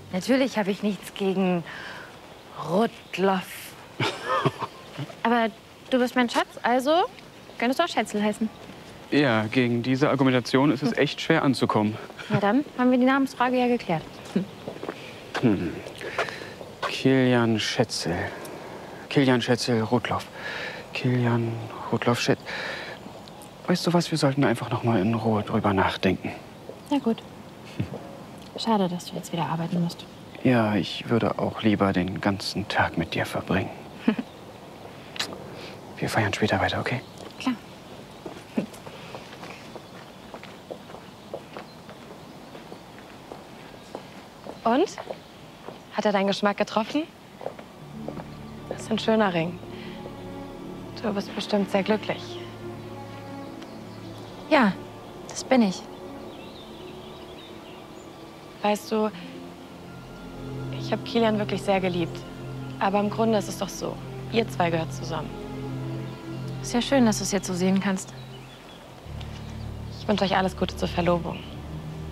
Natürlich habe ich nichts gegen Rudloff. Aber du bist mein Schatz, also könntest du auch Schätzel heißen. Ja, gegen diese Argumentation ist es echt schwer anzukommen. Na dann haben wir die Namensfrage ja geklärt. Kilian Schätzel. Kilian Schätzel Rudloff. Kilian Rudloff Schätzel. Weißt du was, wir sollten einfach noch mal in Ruhe drüber nachdenken. Na gut. Schade, dass du jetzt wieder arbeiten musst. Ja, ich würde auch lieber den ganzen Tag mit dir verbringen. Wir feiern später weiter, okay? Klar. Und? Hat er deinen Geschmack getroffen? Das ist ein schöner Ring. Du bist bestimmt sehr glücklich. Ja, das bin ich. Weißt du, ich habe Kilian wirklich sehr geliebt. Aber im Grunde ist es doch so, ihr zwei gehört zusammen. Ist ja schön, dass du es jetzt so sehen kannst. Ich wünsche euch alles Gute zur Verlobung.